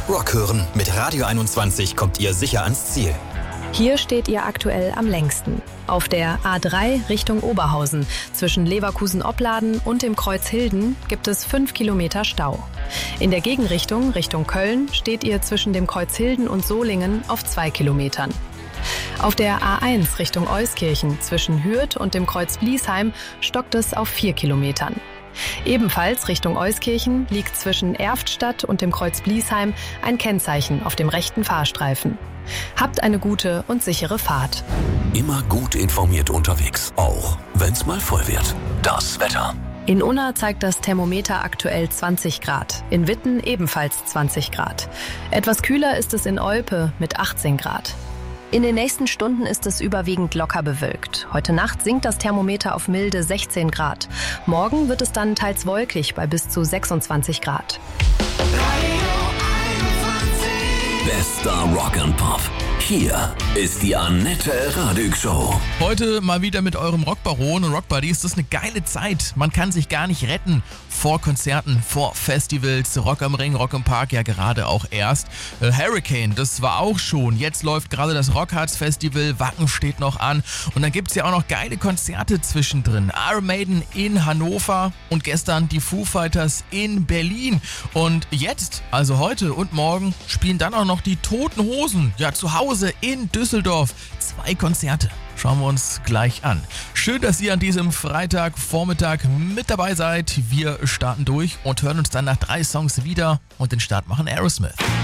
Rock hören mit Radio 21 kommt ihr sicher ans Ziel. Hier steht ihr aktuell am längsten. Auf der A3 Richtung Oberhausen zwischen Leverkusen-Opladen und dem Kreuz Hilden gibt es 5 Kilometer Stau. In der Gegenrichtung Richtung Köln steht ihr zwischen dem Kreuz Hilden und Solingen auf 2 Kilometern. Auf der A1 Richtung Euskirchen zwischen Hürth und dem Kreuz Bliesheim stockt es auf 4 Kilometern. Ebenfalls Richtung Euskirchen liegt zwischen Erftstadt und dem Kreuz Bliesheim ein Kennzeichen auf dem rechten Fahrstreifen. Habt eine gute und sichere Fahrt. Immer gut informiert unterwegs, auch wenn's mal voll wird. Das Wetter. In Unna zeigt das Thermometer aktuell 20 Grad, in Witten ebenfalls 20 Grad. Etwas kühler ist es in Olpe mit 18 Grad. In den nächsten Stunden ist es überwiegend locker bewölkt. Heute Nacht sinkt das Thermometer auf milde 16 Grad. Morgen wird es dann teils wolkig bei bis zu 26 Grad. Bester Rock and Pop. Hier ist die Annette Radig Show. Heute mal wieder mit eurem Rockbaron und Rockbuddies. Das ist eine geile Zeit. Man kann sich gar nicht retten vor Konzerten, vor Festivals. Rock am Ring, Rock im Park ja gerade auch erst. Hurricane, das war auch schon. Jetzt läuft gerade das Rockharz Festival. Wacken steht noch an. Und dann gibt es ja auch noch geile Konzerte zwischendrin. Iron Maiden in Hannover und gestern die Foo Fighters in Berlin. Und jetzt, also heute und morgen, spielen dann auch noch die Toten Hosen. Ja, zu Hause in Düsseldorf. 2 Konzerte. Schauen wir uns gleich an. Schön, dass ihr an diesem Freitagvormittag mit dabei seid. Wir starten durch und hören uns dann nach 3 Songs wieder und den Start machen Aerosmith.